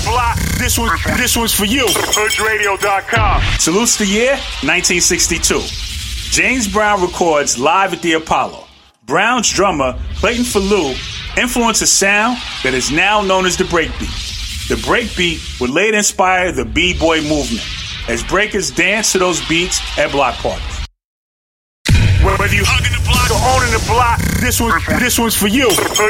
the block, this one's for you. HoodRadio.com. Salutes the year 1962. James Brown records live at the Apollo. Brown's drummer, Clayton Falou, influenced a sound that is now known as the breakbeat. The breakbeat would later inspire the B-boy movement, as breakers dance to those beats at block parties. Whether you hugging the block or owning the block, this one's for you.